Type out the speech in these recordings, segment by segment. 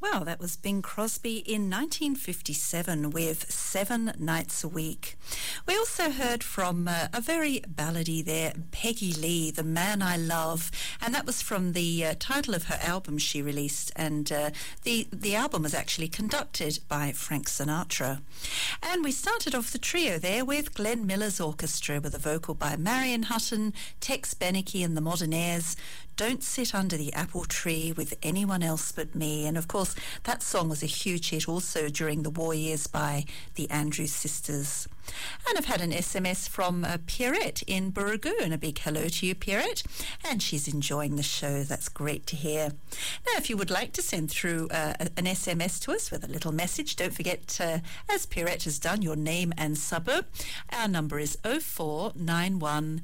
Wow, that was Bing Crosby in 1957 with 7 Nights a Week. We also heard from a very ballady there, Peggy Lee, The Man I Love, and that was from the title of her album she released, and the album was actually conducted by Frank Sinatra. And we started off the trio there with Glenn Miller's orchestra with a vocal by Marion Hutton, Tex Beneke and the Modernaires, Don't Sit Under the Apple Tree with Anyone Else But Me. And of course, that song was a huge hit also during the war years by the Andrews Sisters. And I've had an SMS from Pierrette in Burragoo, and a big hello to you, Pierrette. And she's enjoying the show. That's great to hear. Now, if you would like to send through an SMS to us with a little message, don't forget, as Pierrette has done, your name and suburb. Our number is 0491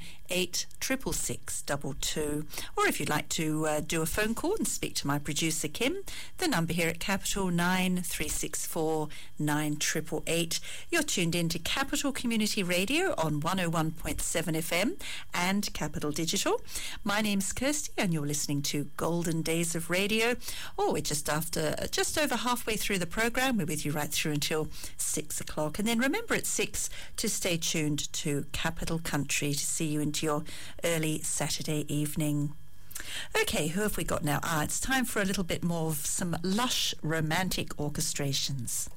866 Or if you'd like to do a phone call and speak to my producer, Kim, the number here at Capital 9364 9888. You're tuned in to Capital Community Radio on 101.7 FM and Capital Digital. My name's Kirsty and you're listening to Golden Days of Radio. Oh, we're just over halfway through the program. We're with you right through until 6 o'clock. And then remember at 6 to stay tuned to Capital Country to see you into your early Saturday evening. Okay, who have we got now? It's time for a little bit more of some lush romantic orchestrations.